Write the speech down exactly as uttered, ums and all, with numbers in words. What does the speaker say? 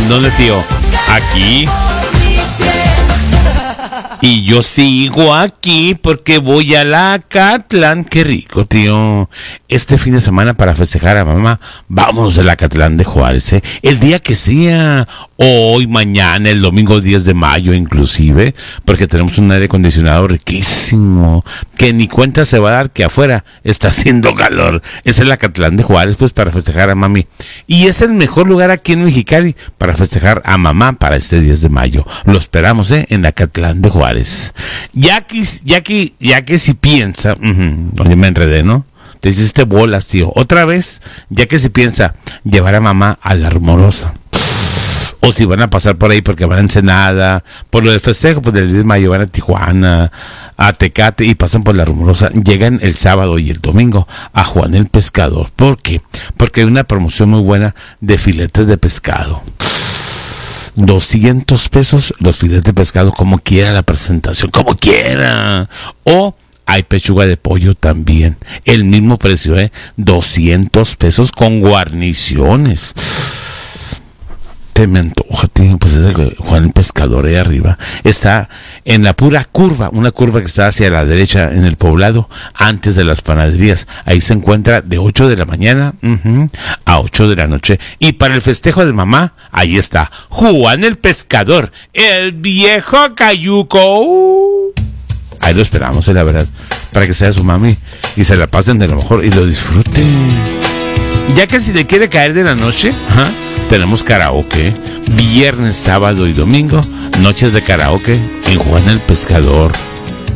¿En dónde, tío? Aquí. Y yo sigo aquí porque voy a la Acatlán. Qué rico, tío. Este fin de semana para festejar a mamá, vámonos a la Acatlán de Juárez, ¿eh? El día que sea, hoy, mañana, el domingo diez de mayo inclusive, porque tenemos un aire acondicionado riquísimo, que ni cuenta se va a dar que afuera está haciendo calor. Es el Acatlán de Juárez, pues, para festejar a mami. Y es el mejor lugar aquí en Mexicali para festejar a mamá para este diez de mayo. Lo esperamos, ¿eh? En Acatlán de Juárez. Ya que, ya que, ya que si piensa, uh-huh, oye, me enredé, ¿no? Te hiciste bolas, tío. Otra vez, ya que si piensa llevar a mamá a la Rumorosa. O si van a pasar por ahí porque van a Ensenada, por lo del festejo, pues del diez de mayo van a Tijuana, a Tecate y pasan por la Rumorosa. Llegan el sábado y el domingo a Juan el Pescador. ¿Por qué? Porque hay una promoción muy buena de filetes de pescado. doscientos pesos los filetes de pescado, como quiera la presentación, como quiera. O hay pechuga de pollo también, el mismo precio, ¿eh? doscientos pesos con guarniciones. Te me antoja, tío. Pues es el Juan el Pescador ahí arriba. Está en la pura curva, una curva que está hacia la derecha en el poblado, antes de las panaderías. Ahí se encuentra de ocho de la mañana uh-huh, a ocho de la noche. Y para el festejo de mamá, ahí está Juan el Pescador, el viejo cayuco. Ahí lo esperamos, eh, la verdad, para que sea su mami y se la pasen de lo mejor y lo disfruten. Ya que si le quiere caer de la noche, ¿ah? Tenemos karaoke, viernes, sábado y domingo, noches de karaoke en Juan el Pescador.